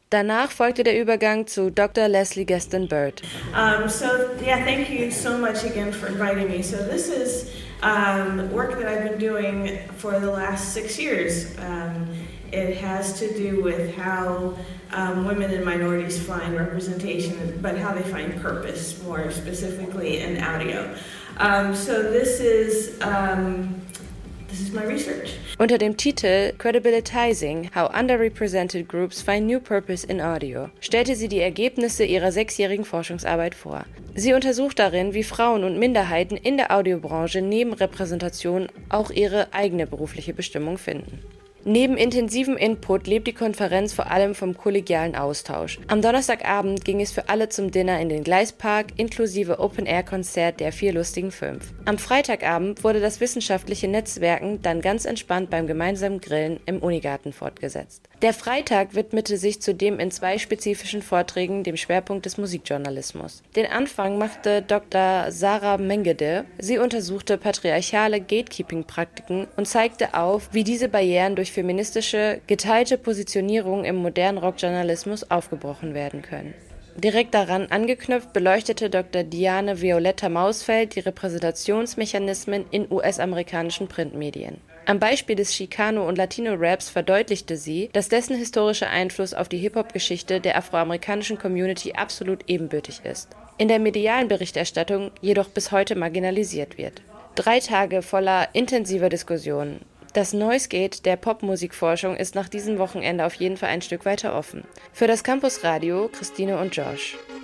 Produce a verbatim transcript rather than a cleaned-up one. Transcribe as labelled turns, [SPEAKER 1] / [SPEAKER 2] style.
[SPEAKER 1] Danach folgte der Übergang zu Doktor Leslie Gaston Bird.
[SPEAKER 2] Um, so yeah, thank you so much again for inviting me. So this is um, work that I've been doing for the last six years. Um, it has to do with how um, women and minorities find representation, but how they find purpose, more specifically in audio. Um, so this is um, this is my research.
[SPEAKER 1] Unter dem Titel Credibilitizing: How Underrepresented Groups Find New Purpose in Audio stellte sie die Ergebnisse ihrer sechsjährigen Forschungsarbeit vor. Sie untersucht darin, wie Frauen und Minderheiten in der Audiobranche neben Repräsentation auch ihre eigene berufliche Bestimmung finden. Neben intensivem Input lebt die Konferenz vor allem vom kollegialen Austausch. Am Donnerstagabend ging es für alle zum Dinner in den Gleispark inklusive Open-Air-Konzert der vier lustigen fünf. Am Freitagabend wurde das wissenschaftliche Netzwerken dann ganz entspannt beim gemeinsamen Grillen im Unigarten fortgesetzt. Der Freitag widmete sich zudem in zwei spezifischen Vorträgen dem Schwerpunkt des Musikjournalismus. Den Anfang machte Doktor Sarah Mengede. Sie untersuchte patriarchale Gatekeeping-Praktiken und zeigte auf, wie diese Barrieren durch feministische, geteilte Positionierung im modernen Rockjournalismus aufgebrochen werden können. Direkt daran angeknüpft beleuchtete Doktor Diane Violetta Mausfeld die Repräsentationsmechanismen in U S-amerikanischen Printmedien. Am Beispiel des Chicano- und Latino-Raps verdeutlichte sie, dass dessen historischer Einfluss auf die Hip-Hop-Geschichte der afroamerikanischen Community absolut ebenbürtig ist, in der medialen Berichterstattung jedoch bis heute marginalisiert wird. Drei Tage voller intensiver Diskussionen. Das Noise Gate der Popmusikforschung ist nach diesem Wochenende auf jeden Fall ein Stück weiter offen. Für das Campus Radio, Christine und Josh.